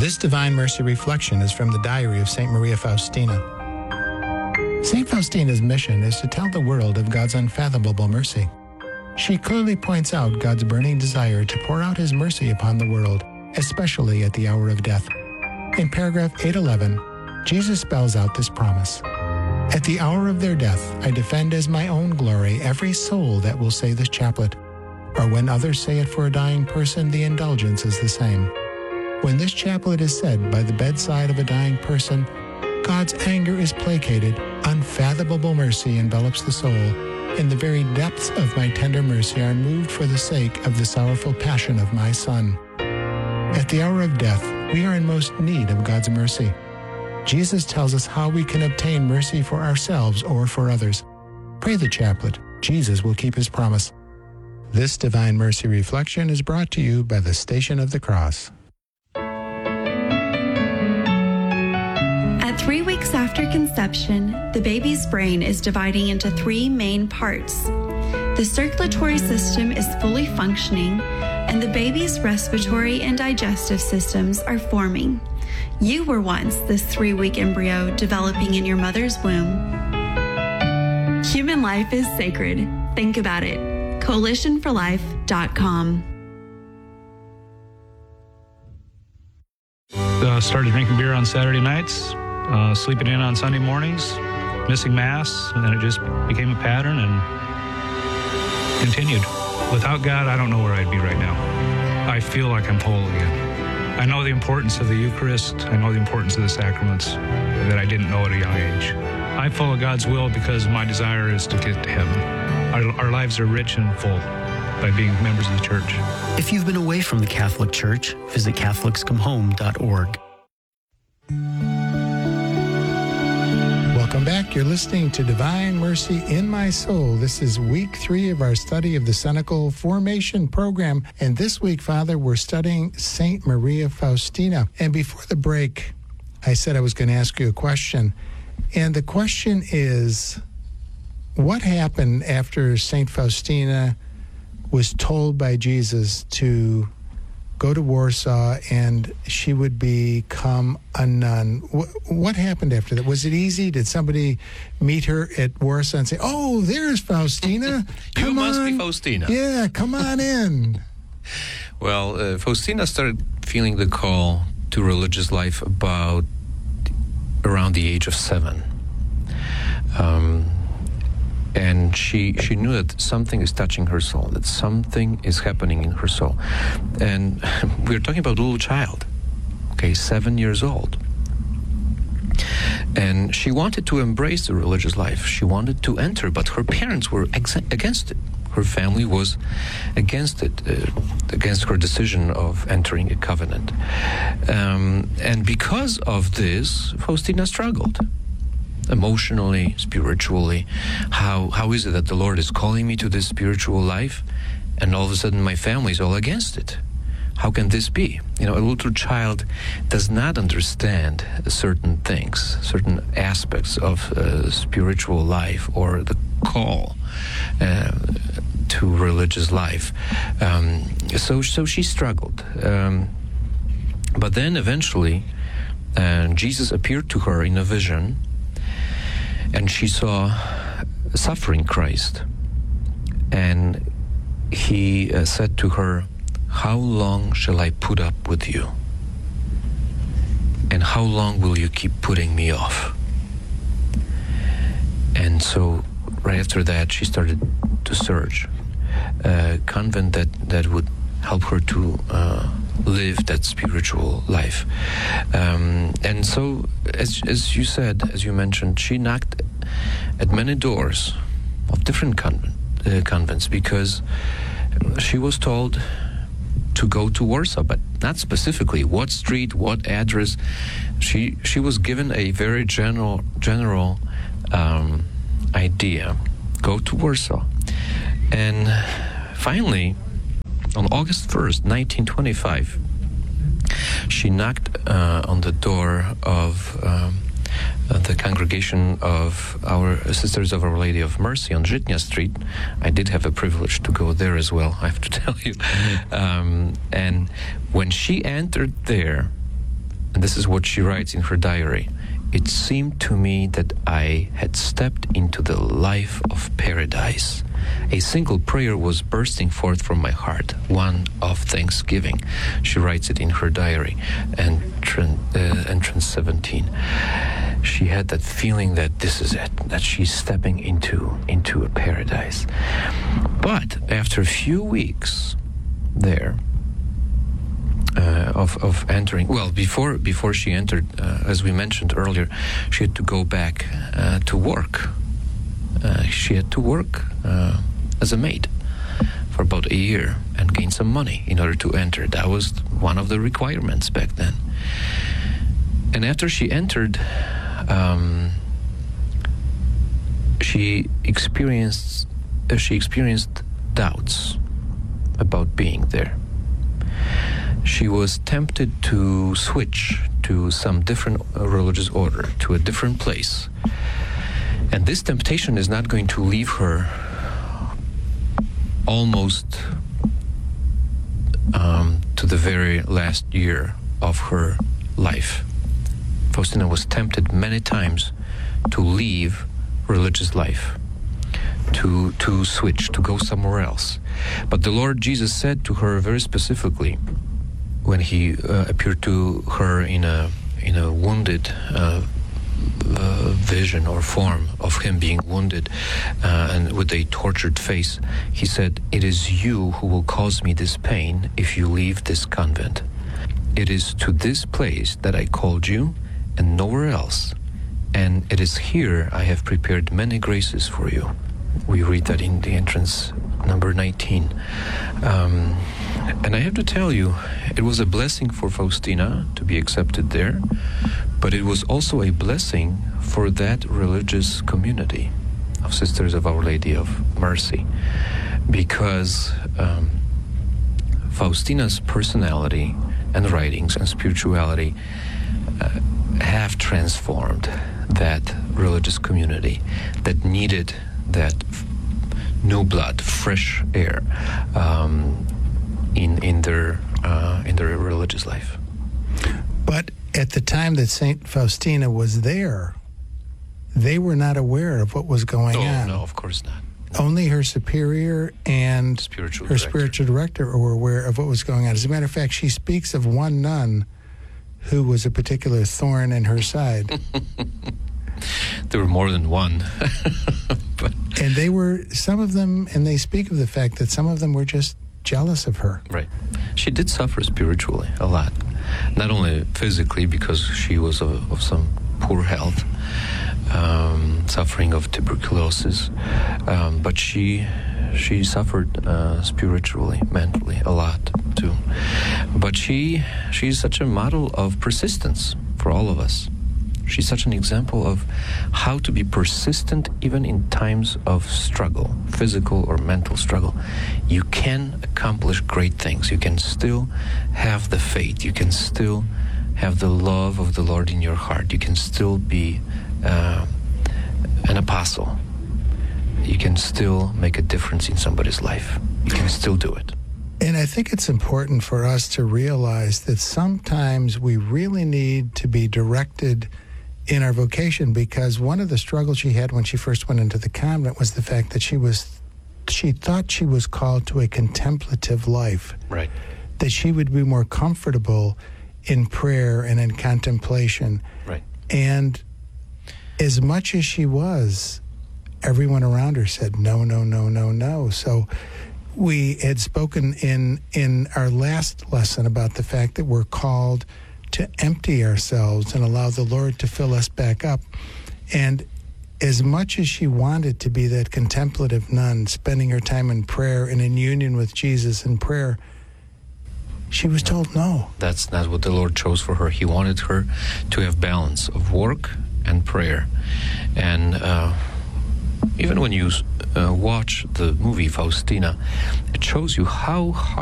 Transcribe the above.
This Divine Mercy reflection is from the diary of St. Maria Faustina. St. Faustina's mission is to tell the world of God's unfathomable mercy. She clearly points out God's burning desire to pour out his mercy upon the world, especially at the hour of death. In paragraph 811, Jesus spells out this promise. At the hour of their death, I defend as my own glory every soul that will say this chaplet. Or when others say it for a dying person, the indulgence is the same. When this chaplet is said by the bedside of a dying person, God's anger is placated, unfathomable mercy envelops the soul, and the very depths of my tender mercy are moved for the sake of the sorrowful passion of my Son. At the hour of death, we are in most need of God's mercy. Jesus tells us how we can obtain mercy for ourselves or for others. Pray the chaplet. Jesus will keep his promise. This Divine Mercy reflection is brought to you by the Station of the Cross. At 3 weeks after conception, the baby's brain is dividing into 3 main parts. The circulatory system is fully functioning, and the baby's respiratory and digestive systems are forming. You were once this 3-week embryo developing in your mother's womb. Human life is sacred. Think about it. CoalitionForLife.com. Started drinking beer on Saturday nights, sleeping in on Sunday mornings, missing Mass, and then it just became a pattern and continued. Without God, I don't know where I'd be right now. I feel like I'm whole again. I know the importance of the Eucharist. I know the importance of the sacraments that I didn't know at a young age. I follow God's will because my desire is to get to heaven. Our lives are rich and full by being members of the Church. If you've been away from the Catholic Church, visit CatholicsComeHome.org. Welcome back. You're listening to Divine Mercy in My Soul. This is week 3 of our study of the Cenacle Formation Program. And this week, Father, we're studying St. Maria Faustina. And before the break, I said I was going to ask you a question. And the question is, what happened after St. Faustina was told by Jesus to go to Warsaw and she would become a nun? What happened after that? Was it easy? Did somebody meet her at Warsaw and say, "Oh, there's Faustina. You must be Faustina." Yeah, come on in. Well, Faustina started feeling the call to religious life about around the age of 7. And she knew that something is touching her soul, that something is happening in her soul. And we're talking about a little child, 7 years old. And she wanted to embrace the religious life. She wanted to enter, but her parents were against it. Her family was against it, against her decision of entering a covenant. And because of this, Faustina struggled. Emotionally, spiritually. How is it that the Lord is calling me to this spiritual life, and all of a sudden my family is all against it? How can this be? A little child does not understand certain things, certain aspects of spiritual life or the call to religious life. So she struggled. But then eventually, Jesus appeared to her in a vision, and she saw a suffering Christ. And he said to her, "How long shall I put up with you? And how long will you keep putting me off?" And so right after that, she started to search a convent that would help her to live that spiritual life. And so, as you said, as you mentioned, she knocked at many doors of different convents because she was told to go to Warsaw, but not specifically what street, what address. She was given a very general idea: go to Warsaw. And finally, on August 1st, 1925, she knocked on the door of the congregation of our Sisters of Our Lady of Mercy on Żytnia Street. I did have a privilege to go there as well, I have to tell you. And when she entered there, And this is what she writes in her diary. It seemed to me that I had stepped into the life of paradise. A single prayer was bursting forth from my heart, one of thanksgiving. She writes it in her diary, entrance 17. She had that feeling that this is it, that she's stepping into a paradise. But after a few weeks there, of entering, well, before she entered, as we mentioned earlier, she had to go back to work. She had to work as a maid for about a year and gain some money in order to enter. That was one of the requirements back then. And after she entered, she experienced doubts about being there. She was tempted to switch to some different religious order, to a different place. And this temptation is not going to leave her almost to the very last year of her life. Faustina was tempted many times to leave religious life, to switch, to go somewhere else. But the Lord Jesus said to her very specifically, when he appeared to her in a wounded vision or form of him being wounded and with a tortured face, he said, "It is you who will cause me this pain if you leave this convent. It is to this place that I called you and nowhere else, and it is here I have prepared many graces for you." We read that in the entrance number 19. And I have to tell you, it was a blessing for Faustina to be accepted there, but it was also a blessing for that religious community of Sisters of Our Lady of Mercy, because Faustina's personality and writings and spirituality have transformed that religious community that needed that new blood, fresh air in their religious life. But at the time that Saint Faustina was there, they were not aware of what was going on. No, of course not. Only her superior and spiritual director were aware of what was going on. As a matter of fact, she speaks of one nun who was a particular thorn in her side. There were more than one. And they were, some of them, and they speak of the fact that some of them were just jealous of her. Right. She did suffer spiritually a lot. Not only physically, because she was of some poor health, suffering of tuberculosis, but she suffered spiritually, mentally, a lot too. But she's such a model of persistence for all of us. She's such an example of how to be persistent even in times of struggle, physical or mental struggle. You can accomplish great things. You can still have the faith. You can still have the love of the Lord in your heart. You can still be an apostle. You can still make a difference in somebody's life. You can still do it. And I think it's important for us to realize that sometimes we really need to be directed in our vocation, because one of the struggles she had when she first went into the convent was the fact that she thought she was called to a contemplative life. Right. That she would be more comfortable in prayer and in contemplation. Right. And as much as she was, everyone around her said, no, no, no, no, no. So we had spoken in our last lesson about the fact that we're called to empty ourselves and allow the Lord to fill us back up. And as much as she wanted to be that contemplative nun, spending her time in prayer and in union with Jesus in prayer, she was told no. That's not what the Lord chose for her. He wanted her to have balance of work and prayer. And even when you watch the movie Faustina, it shows you how hard